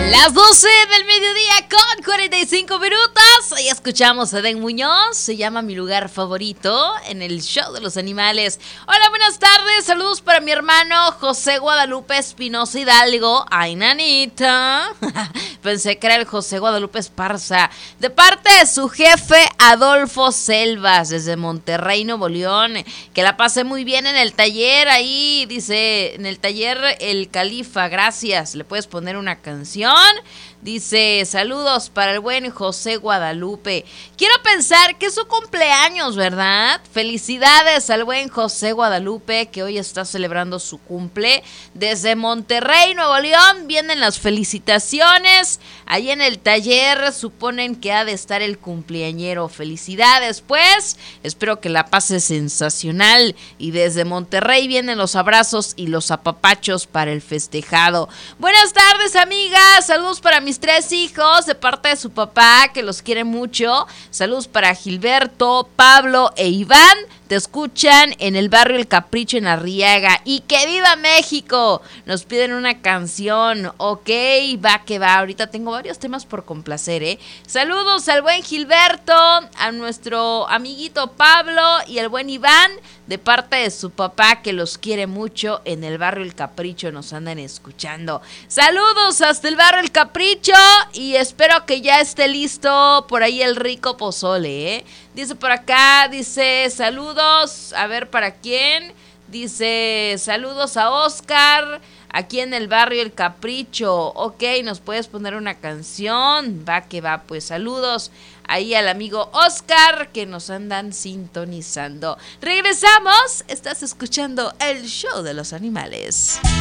Las 12 del mediodía con 45 minutos. Y escuchamos a Edén Muñoz. Se llama Mi Lugar Favorito en el Show de los Animales. Hola, buenas tardes. Saludos para mi hermano José Guadalupe Espinosa Hidalgo. Ay, nanita. Pensé que era el José Guadalupe Esparza. De parte de su jefe Adolfo Selvas, desde Monterrey, Nuevo León. Que la pasé muy bien en el taller. Ahí dice, en el taller El Califa. Gracias. ¿Le puedes poner una canción? Dice, saludos para el buen José Guadalupe. Quiero pensar que es su cumpleaños, ¿verdad? Felicidades al buen José Guadalupe, que hoy está celebrando su cumple. Desde Monterrey, Nuevo León, vienen las felicitaciones. Ahí en el taller suponen que ha de estar el cumpleañero. Felicidades, pues. Espero que la pase sensacional. Y desde Monterrey vienen los abrazos y los apapachos para el festejado. Buenas tardes, amigas. Saludos para mis 3 hijos de parte de su papá, que los quiere mucho. Saludos para Gilberto, Pablo e Iván. Te escuchan en el barrio El Capricho en Arriaga. ¡Y que viva México! Nos piden una canción. Ok, va que va. Ahorita tengo varios temas por complacer, ¿eh? Saludos al buen Gilberto, a nuestro amiguito Pablo y al buen Iván, de parte de su papá, que los quiere mucho. En el barrio El Capricho nos andan escuchando. Saludos hasta el barrio El Capricho y espero que ya esté listo por ahí el rico pozole, ¿eh? Dice por acá, dice, saludos, a ver, ¿para quién? Dice, saludos a Oscar, aquí en el barrio El Capricho. Ok, ¿nos puedes poner una canción? Va que va, pues saludos ahí al amigo Oscar, que nos andan sintonizando. Regresamos, estás escuchando el Show de los Animales.